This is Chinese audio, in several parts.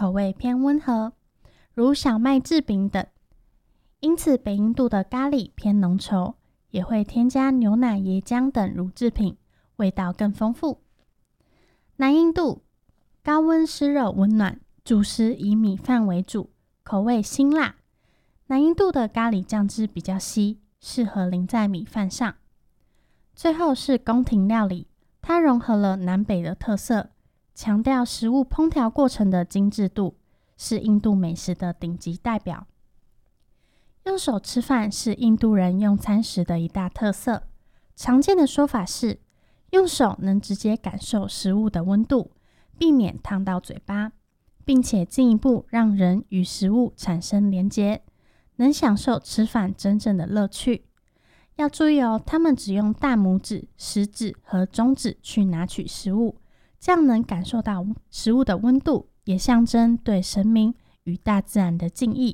口味偏温和，如小麦制饼等。因此北印度的咖喱偏浓稠，也会添加牛奶、椰浆等乳制品，味道更丰富。南印度高温湿热温暖，主食以米饭为主，口味辛辣。南印度的咖喱酱汁比较稀，适合淋在米饭上。最后是宫廷料理，它融合了南北的特色，强调食物烹调过程的精致度，是印度美食的顶级代表。用手吃饭是印度人用餐时的一大特色，常见的说法是，用手能直接感受食物的温度，避免烫到嘴巴，并且进一步让人与食物产生连结，能享受吃饭真正的乐趣。要注意哦，他们只用大拇指、食指和中指去拿取食物，这样能感受到食物的温度，也象征对神明与大自然的敬意。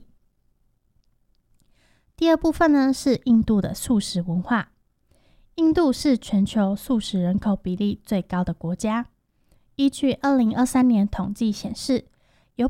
第二部分呢，是印度的素食文化。印度是全球素食人口比例最高的国家，依据2023年统计显示，有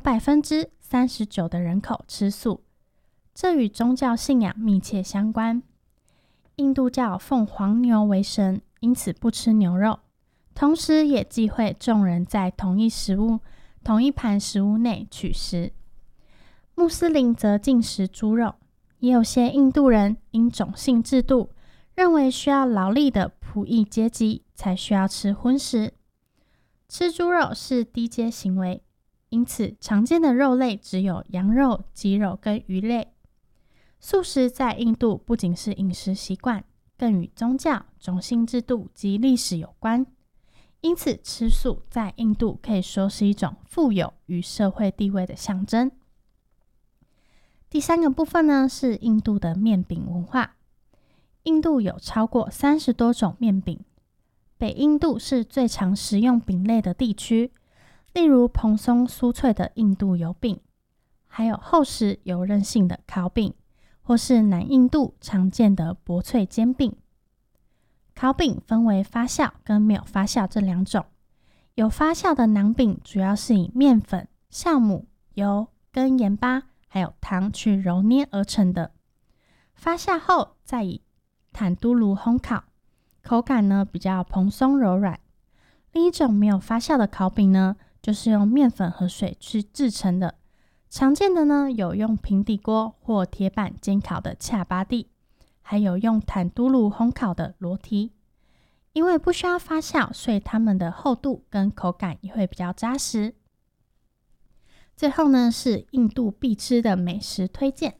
39% 的人口吃素，这与宗教信仰密切相关。印度教奉黄牛为神，因此不吃牛肉，同时也忌讳众人在同一盘食物内取食。穆斯林则禁食猪肉，也有些印度人因种姓制度，认为需要劳力的仆役阶级才需要吃荤食。吃猪肉是低阶行为，因此常见的肉类只有羊肉、鸡肉跟鱼类。素食在印度不仅是饮食习惯，更与宗教、种姓制度及历史有关。因此吃素在印度可以说是一种富有与社会地位的象征。第三个部分呢，是印度的面饼文化。印度有超过30多种面饼，北印度是最常食用饼类的地区，例如蓬松酥脆的印度油饼，还有厚实有韧性的烤饼，或是南印度常见的薄脆煎饼。烤饼分为发酵跟没有发酵这两种，有发酵的馕饼主要是以面粉、酵母、油跟盐巴还有糖去揉捏而成的，发酵后再以坦都炉烘烤，口感呢比较蓬松柔软。另一种没有发酵的烤饼呢，就是用面粉和水去制成的，常见的呢有用平底锅或铁板煎烤的恰巴蒂，还有用坦都炉烘烤的裸体。因为不需要发酵，所以它们的厚度跟口感也会比较扎实。最后呢，是印度必吃的美食推荐。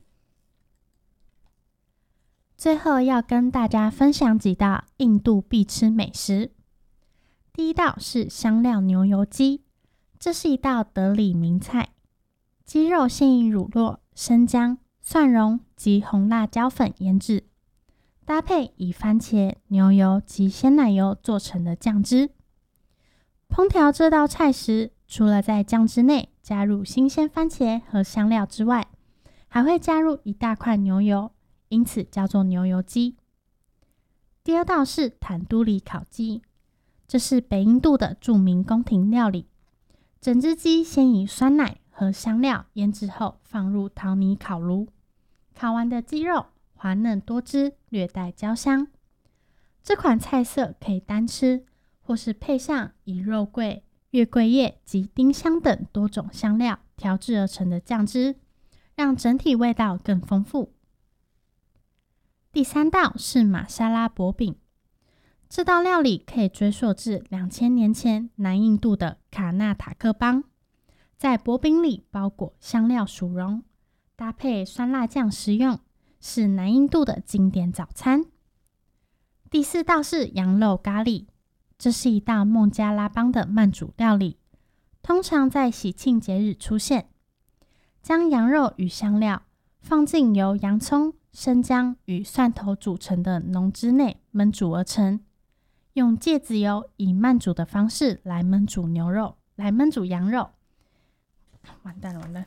最后要跟大家分享几道印度必吃美食。第一道是香料牛油鸡，这是一道德里名菜。鸡肉先以乳酪、生姜、蒜蓉及红辣椒粉腌制，搭配以番茄、牛油及鲜奶油做成的酱汁。烹调这道菜时，除了在酱汁内加入新鲜番茄和香料之外，还会加入一大块牛油，因此叫做牛油鸡。第二道是坦都里烤鸡，这是北印度的著名宫廷料理。整只鸡先以酸奶和香料腌制后，放入陶泥烤炉，烤完的鸡肉滑嫩多汁，略带焦香。这款菜色可以单吃，或是配上以肉桂、月桂叶及丁香等多种香料调制而成的酱汁，让整体味道更丰富。第三道是玛莎拉薄饼，这道料理可以追溯至2000年前南印度的卡纳塔克邦，在薄饼里包裹香料薯蓉，搭配酸辣酱食用，是南印度的经典早餐。第四道是羊肉咖喱，这是一道孟加拉邦的慢煮料理，通常在喜庆节日出现。将羊肉与香料放进由洋葱、生姜与蒜头组成的浓汁内焖煮而成，用芥子油以慢煮的方式来焖煮羊肉。完蛋了。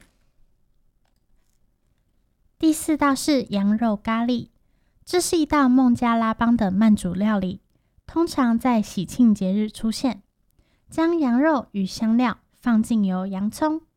第四道是羊肉咖喱，这是一道孟加拉邦的慢煮料理，通常在喜庆节日出现。将羊肉与香料放进由洋葱、